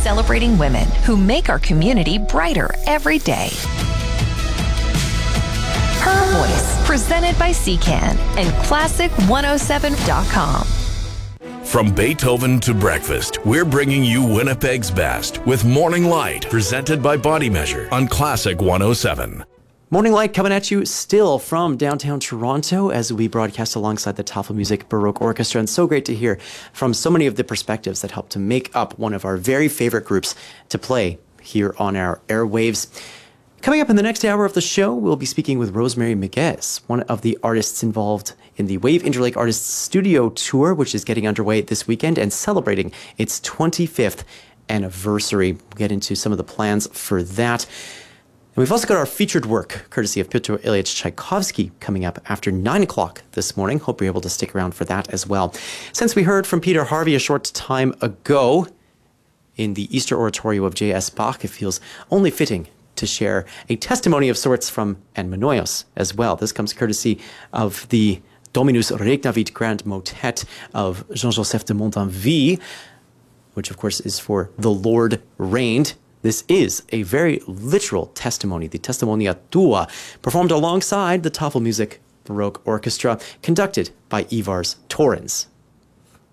celebrating women who make our community brighter every day. Her Voice, presented by CCAN and Classic107.com. From Beethoven to breakfast, we're bringing you Winnipeg's best with Morning Light, presented by Body Measure on Classic 107. Morning Light coming at you still from downtown Toronto as we broadcast alongside the Tafelmusik Baroque Orchestra. And so great to hear from so many of the perspectives that help to make up one of our very favorite groups to play here on our airwaves. Coming up in the next hour of the show, we'll be speaking with Rosemary Miguez, one of the artists involved in the Wave Interlake Artists Studio Tour, which is getting underway this weekend and celebrating its 25th anniversary. We'll get into some of the plans for that. And we've also got our featured work, courtesy of Pyotr Ilyich Tchaikovsky, coming up after 9 o'clock this morning. Hope you're able to stick around for that as well. Since we heard from Peter Harvey a short time ago in the Easter Oratorio of J.S. Bach, it feels only fitting to share a testimony of sorts from Anne Menoyos as well. This comes courtesy of the Dominus Regnavit Grand Motet of Jean-Joseph de Montanville, which of course is for The Lord Reigned. This is a very literal testimony, the Testimonia Tua, performed alongside the Tafelmusik Baroque Orchestra, conducted by Ivars Torrens.